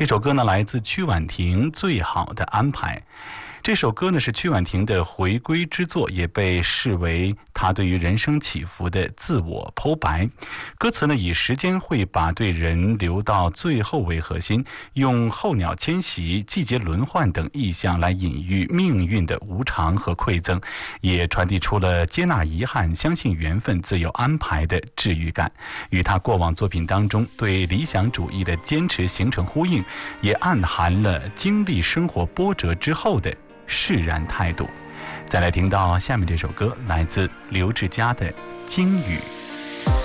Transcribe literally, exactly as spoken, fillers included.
这首歌呢来自曲婉婷《最好的安排》。这首歌呢是曲婉婷的回归之作，也被视为她对于人生起伏的自我剖白。歌词呢以时间会把对人留到最后为核心，用候鸟迁徙、季节轮换等意象来隐喻命运的无常和馈赠，也传递出了接纳遗憾、相信缘分、自有安排的治愈感，与她过往作品当中对理想主义的坚持形成呼应，也暗含了经历生活波折之后的释然态度。再来听到下面这首歌，来自刘志佳的《鲸语》。